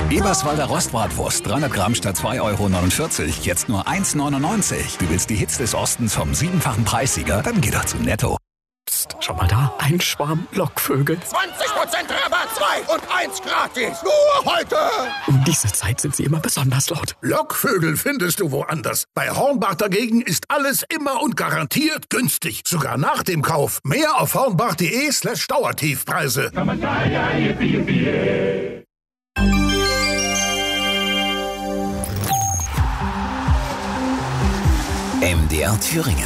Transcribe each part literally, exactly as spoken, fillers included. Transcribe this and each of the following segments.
Eberswalder Rostbratwurst, dreihundert Gramm statt zwei Euro neunundvierzig, jetzt nur eins neunundneunzig. Du willst die Hits des Ostens vom siebenfachen Preissieger? Dann geh doch zu Netto. Psst, schau mal da, ein Schwarm Lockvögel. zwanzig Prozent Rabatt, zwei und eins gratis. Nur heute. Um diese Zeit sind sie immer besonders laut. Lockvögel findest du woanders. Bei Hornbach dagegen ist alles immer und garantiert günstig. Sogar nach dem Kauf. Mehr auf hornbach.de slash Dauertiefpreise. M D R Thüringen.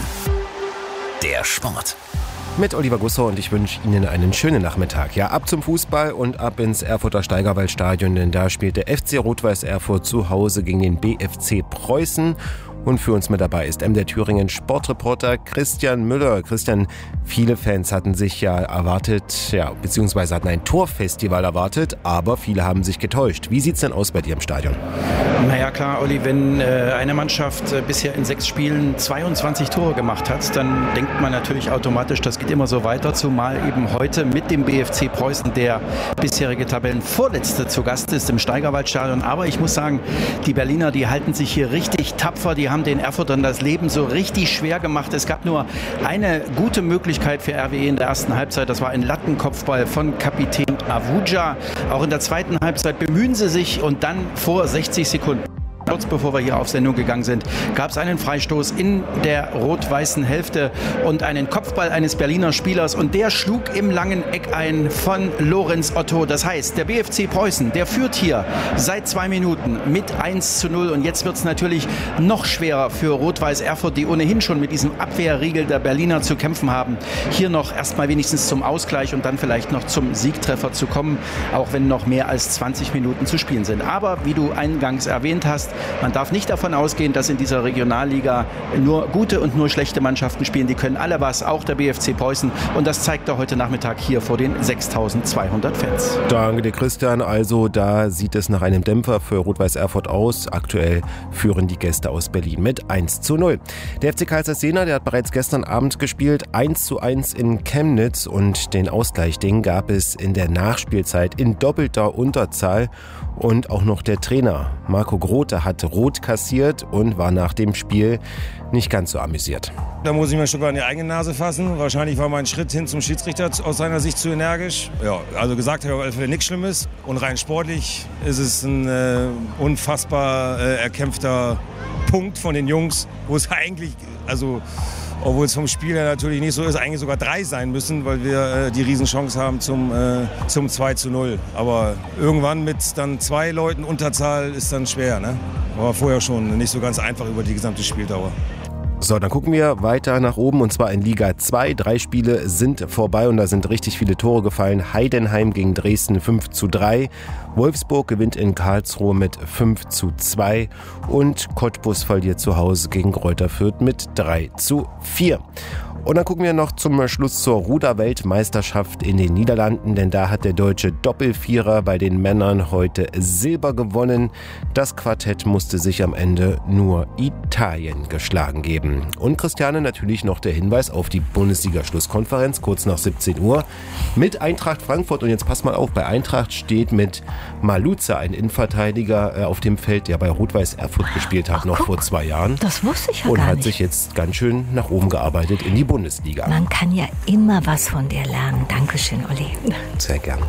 Der Sport. Mit Oliver Gussow und ich wünsche Ihnen einen schönen Nachmittag. Ja, ab zum Fußball und ab ins Erfurter Steigerwaldstadion, denn da spielt der F C Rot-Weiß Erfurt zu Hause gegen den B F C Preußen. Und für uns mit dabei ist M D R Thüringen Sportreporter Christian Müller. Christian, viele Fans hatten sich ja erwartet, ja, beziehungsweise hatten ein Torfestival erwartet, aber viele haben sich getäuscht. Wie sieht's denn aus bei dir im Stadion? Naja klar, Olli, wenn äh, eine Mannschaft äh, bisher in sechs Spielen zweiundzwanzig Tore gemacht hat, dann denkt man natürlich automatisch, das geht immer so weiter, zumal eben heute mit dem B F C Preußen der bisherige Tabellenvorletzte zu Gast ist im Steigerwaldstadion. Aber ich muss sagen, die Berliner, die halten sich hier richtig tapfer, die haben den Erfurtern das Leben so richtig schwer gemacht. Es gab nur eine gute Möglichkeit für R W E in der ersten Halbzeit, das war ein Lattenkopfball von Kapitän Avuja. Auch in der zweiten Halbzeit bemühen sie sich und dann vor sechzig Sekunden, kurz bevor wir hier auf Sendung gegangen sind, gab es einen Freistoß in der rot-weißen Hälfte und einen Kopfball eines Berliner Spielers und der schlug im langen Eck ein von Lorenz Otto. Das heißt, der B F C Preußen, der führt hier seit zwei Minuten mit eins zu null und jetzt wird es natürlich noch schwerer für Rot-Weiß Erfurt, die ohnehin schon mit diesem Abwehrriegel der Berliner zu kämpfen haben, hier noch erstmal wenigstens zum Ausgleich und dann vielleicht noch zum Siegtreffer zu kommen, auch wenn noch mehr als zwanzig Minuten zu spielen sind. Aber wie du eingangs erwähnt hast, man darf nicht davon ausgehen, dass in dieser Regionalliga nur gute und nur schlechte Mannschaften spielen. Die können alle was, auch der B F C Preußen. Und das zeigt er heute Nachmittag hier vor den sechstausendzweihundert Fans. Danke dir, Christian. Also da sieht es nach einem Dämpfer für Rot-Weiß Erfurt aus. Aktuell führen die Gäste aus Berlin mit eins zu null. Der F C Kaiserslautern, der hat bereits gestern Abend gespielt. eins zu eins in Chemnitz. Und den Ausgleich, den gab es in der Nachspielzeit in doppelter Unterzahl. Und auch noch der Trainer Marco Grote hat rot kassiert und war nach dem Spiel nicht ganz so amüsiert. Da muss ich mir ein Stück an die eigene Nase fassen. Wahrscheinlich war mein Schritt hin zum Schiedsrichter aus seiner Sicht zu energisch. Ja, also gesagt habe ich auf alle Fälle nichts Schlimmes. Und rein sportlich ist es ein äh, unfassbar äh, erkämpfter Punkt von den Jungs, wo es eigentlich, also obwohl es vom Spiel her natürlich nicht so ist, eigentlich sogar drei sein müssen, weil wir äh, die Riesenchance haben zum, äh, zum zwei zu null. Aber irgendwann mit dann zwei Leuten Unterzahl ist dann schwer, ne? War vorher schon nicht so ganz einfach über die gesamte Spieldauer. So, dann gucken wir weiter nach oben und zwar in Liga zwei. Drei Spiele sind vorbei und da sind richtig viele Tore gefallen. Heidenheim gegen Dresden fünf zu drei. Wolfsburg gewinnt in Karlsruhe mit fünf zu zwei und Cottbus verliert zu Hause gegen Greuther Fürth mit drei zu vier. Und dann gucken wir noch zum Schluss zur Ruder-Weltmeisterschaft in den Niederlanden, denn da hat der deutsche Doppelvierer bei den Männern heute Silber gewonnen. Das Quartett musste sich am Ende nur Italien geschlagen geben. Und Christiane, natürlich noch der Hinweis auf die Bundesliga-Schlusskonferenz, kurz nach siebzehn Uhr, mit Eintracht Frankfurt. Und jetzt pass mal auf, bei Eintracht steht mit Maluza ein Innenverteidiger äh, auf dem Feld, der bei Rot-Weiß Erfurt gespielt hat, Ach, noch guck, vor zwei Jahren. Das wusste ich ja und gar hat nicht. sich jetzt ganz schön nach oben gearbeitet in die Bundesliga. Man kann ja immer was von dir lernen. Dankeschön, Olli. Sehr gern.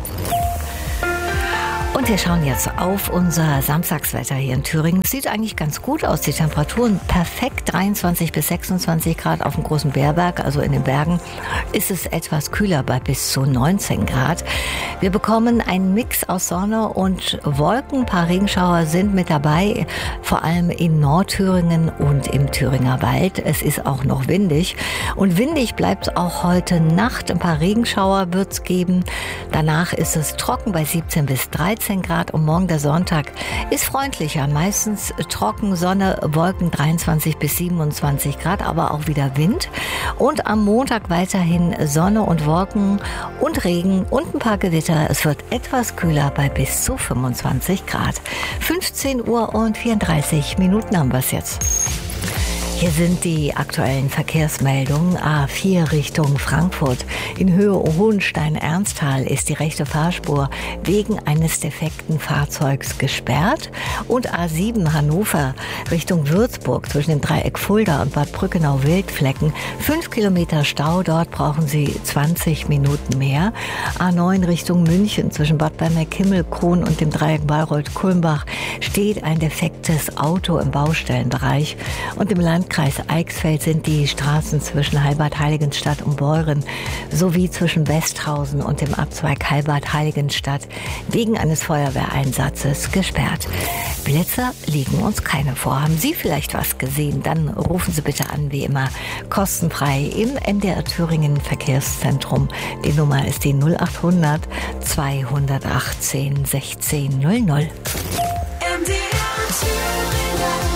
Und wir schauen jetzt auf unser Samstagswetter hier in Thüringen. Es sieht eigentlich ganz gut aus. Die Temperaturen perfekt, dreiundzwanzig bis sechsundzwanzig Grad auf dem Großen Bärberg, also in den Bergen, ist es etwas kühler bei bis zu neunzehn Grad. Wir bekommen einen Mix aus Sonne und Wolken. Ein paar Regenschauer sind mit dabei, vor allem in Nordthüringen und im Thüringer Wald. Es ist auch noch windig. Und windig bleibt es auch heute Nacht. Ein paar Regenschauer wird es geben. Danach ist es trocken bei siebzehn bis dreizehn Grad und morgen der Sonntag ist freundlicher. Meistens trocken, Sonne, Wolken dreiundzwanzig bis siebenundzwanzig Grad, aber auch wieder Wind. Und am Montag weiterhin Sonne und Wolken und Regen und ein paar Gewitter. Es wird etwas kühler bei bis zu fünfundzwanzig Grad. fünfzehn Uhr und vierunddreißig Minuten haben wir es jetzt. Hier sind die aktuellen Verkehrsmeldungen. A vier Richtung Frankfurt. In Höhe Hohenstein-Ernsthal ist die rechte Fahrspur wegen eines defekten Fahrzeugs gesperrt. Und A sieben Hannover Richtung Würzburg zwischen dem Dreieck Fulda und Bad Brückenau-Wildflecken. Fünf Kilometer Stau, dort brauchen Sie zwanzig Minuten mehr. A neun Richtung München zwischen Bad Berneck-Himmelkron und dem Dreieck Bayreuth-Kulmbach steht ein defektes Auto im Baustellenbereich. Und im Landkreis Eichsfeld sind die Straßen zwischen Heilbad-Heiligenstadt und Beuren sowie zwischen Westhausen und dem Abzweig Heilbad-Heiligenstadt wegen eines Feuerwehreinsatzes gesperrt. Blitzer liegen uns keine vor. Haben Sie vielleicht was gesehen? Dann rufen Sie bitte an, wie immer, kostenfrei im M D R Thüringen Verkehrszentrum. Die Nummer ist die null acht hundert zweihundertachtzehn sechzehn null null.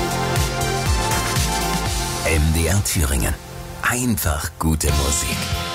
M D R Thüringen. Einfach gute Musik.